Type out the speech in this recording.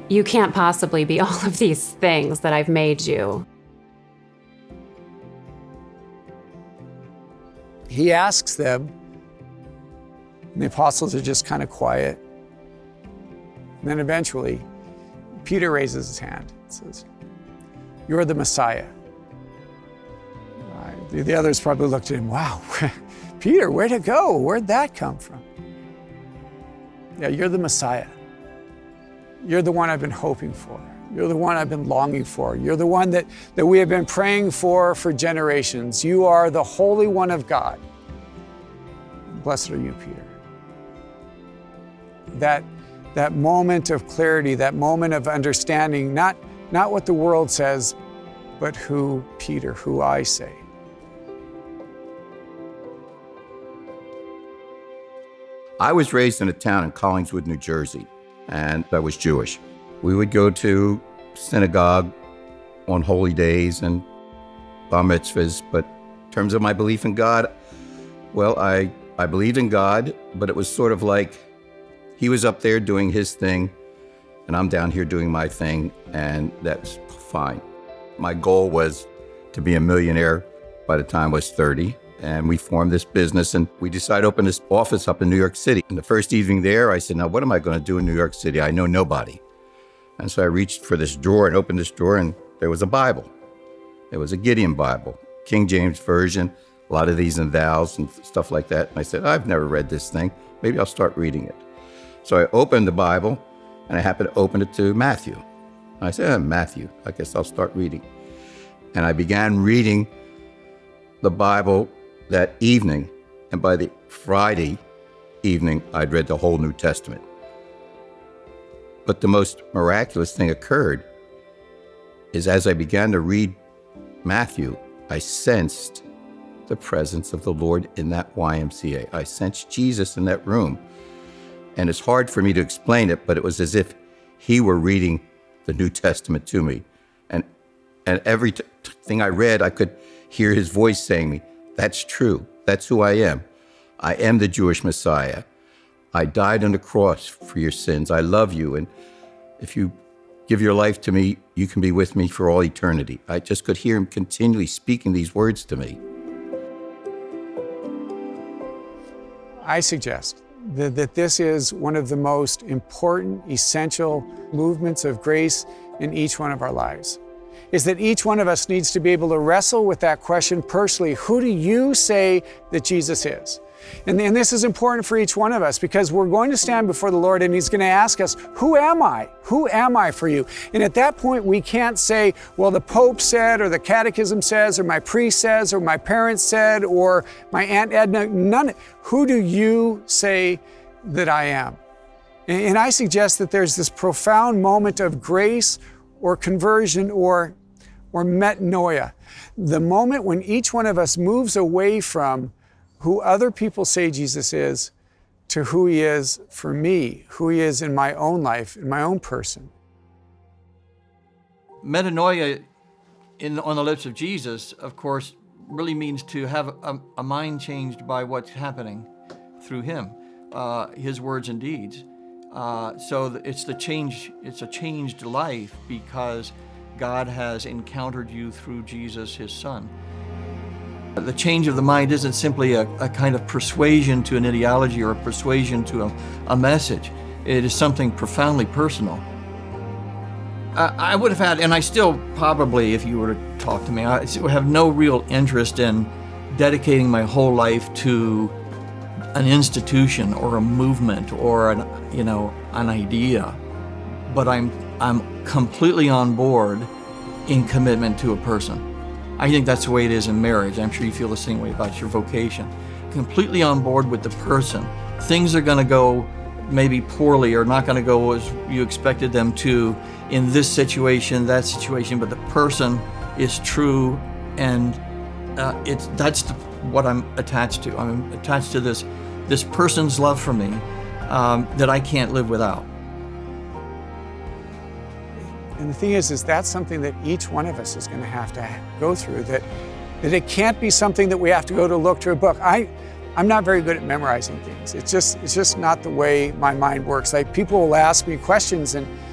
You can't possibly be all of these things that I've made you. He asks them, and the apostles are just kind of quiet. And then eventually, Peter raises his hand and says, "You're the Messiah." The others probably looked at him, wow, Peter, where'd it go? Where'd that come from? Yeah, you're the Messiah. You're the one I've been hoping for. You're the one I've been longing for. You're the one that we have been praying for generations. You are the Holy One of God. Blessed are you, Peter. That moment of clarity, that moment of understanding, not what the world says, but who I say. I was raised in a town in Collingswood, New Jersey, and I was Jewish. We would go to synagogue on holy days and bar mitzvahs, but in terms of my belief in God, well, I believed in God, but it was sort of like he was up there doing his thing, and I'm down here doing my thing, and that's fine. My goal was to be a millionaire by the time I was 30. And we formed this business, and we decided to open this office up in New York City. And the first evening there, I said, now what am I going to do in New York City? I know nobody. And so I reached for this drawer and opened this drawer, and there was a Bible. It was a Gideon Bible, King James Version, a lot of these and thous and stuff like that. And I said, I've never read this thing. Maybe I'll start reading it. So I opened the Bible, and I happened to open it to Matthew. And I said, Matthew, I guess I'll start reading. And I began reading the Bible that evening, and by the Friday evening, I'd read the whole New Testament. But the most miraculous thing occurred is as I began to read Matthew, I sensed the presence of the Lord in that YMCA. I sensed Jesus in that room. And it's hard for me to explain it, but it was as if he were reading the New Testament to me. And every thing I read, I could hear his voice saying me, that's true. That's who I am. I am the Jewish Messiah. I died on the cross for your sins. I love you. And if you give your life to me, you can be with me for all eternity. I just could hear him continually speaking these words to me. I suggest that this is one of the most important, essential movements of grace in each one of our lives. Is that each one of us needs to be able to wrestle with that question personally. Who do you say that Jesus is? And this is important for each one of us because we're going to stand before the Lord and he's going to ask us, who am I? Who am I for you? And at that point, we can't say, well, the Pope said, or the Catechism says, or my priest says, or my parents said, or my Aunt Edna, none. Who do you say that I am? And I suggest that there's this profound moment of grace or conversion or metanoia, the moment when each one of us moves away from who other people say Jesus is to who he is for me, who he is in my own life, in my own person. Metanoia on the lips of Jesus, of course, really means to have a mind changed by what's happening through him, his words and deeds. So it's a changed life because God has encountered you through Jesus, his son. The change of the mind isn't simply a kind of persuasion to an ideology or a persuasion to a message. It is something profoundly personal. I would have had, and I still probably, if you were to talk to me, I would have no real interest in dedicating my whole life to an institution or a movement or an idea. But I'm completely on board in commitment to a person. I think that's the way it is in marriage. I'm sure you feel the same way about your vocation. Completely on board with the person. Things are going to go maybe poorly or not going to go as you expected them to in this situation, that situation, but the person is true, and that's what I'm attached to. I'm attached to this person's love for me that I can't live without. And the thing is that's something that each one of us is going to have to go through, that it can't be something that we have to go to look to a book. I'm not very good at memorizing things. It's just not the way my mind works. Like, people will ask me questions and